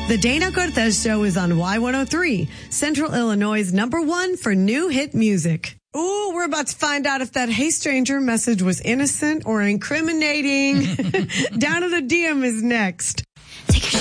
The Dana Cortez Show is on Y103, Central Illinois' #1 for new hit music. Ooh, we're about to find out if that Hey Stranger message was innocent or incriminating. Down to the DM is next.